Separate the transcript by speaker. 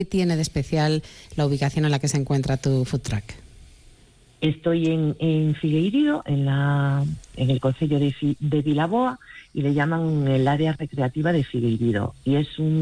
Speaker 1: ¿Qué tiene de especial la ubicación en la que se encuentra tu food truck?
Speaker 2: Estoy en Figueiredo, en el concello de Vilaboa, y le llaman el área recreativa de Figueiredo. Y es un